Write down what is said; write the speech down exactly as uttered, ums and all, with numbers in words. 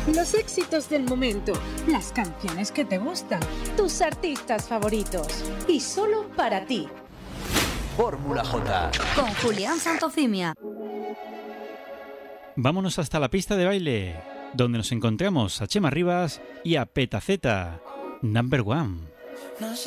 Los éxitos del momento, las canciones que te gustan, tus artistas favoritos y solo para ti. Fórmula J con Julián Santofimia. Vámonos hasta la pista de baile, donde nos encontramos a Chema Rivas y a Petaceta, Number One. No sé